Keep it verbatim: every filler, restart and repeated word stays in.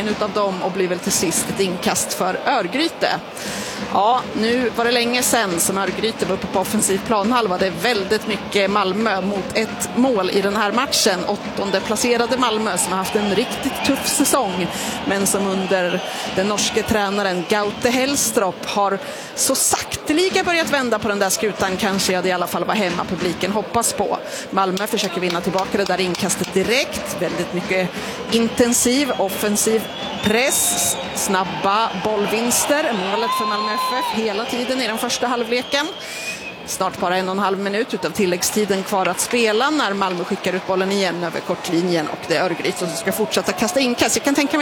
ingen utav dem och blir väl till sist ett inkast för Örgryte. Ja, nu var det länge sedan som Örgryte var uppe på offensiv planhalva. Det är väldigt mycket Malmö mot ett mål i den här matchen. Åttonde placerade Malmö som har haft en riktigt tuff säsong, men som under den norske tränaren Gaute Hellstrop har så sakteliga börjat vända på den där skutan. Kanske jag det i alla fall var hemma publiken hoppas på. Malmö försöker vinna tillbaka det där inkastet direkt. Väldigt mycket intensiv, offensiv press, snabba bollvinster. Målet för Malmö F F hela tiden i den första halvleken. Snart bara en och en halv minut utav tilläggstiden kvar att spela när Malmö skickar ut bollen igen över kortlinjen, och det är Örgryte som ska fortsätta kasta inkast. Jag kan tänka mig